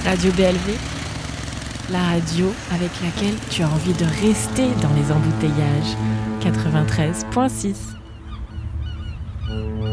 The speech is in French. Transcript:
Radio BLV, la radio avec laquelle tu as envie de rester dans les embouteillages. 93.6.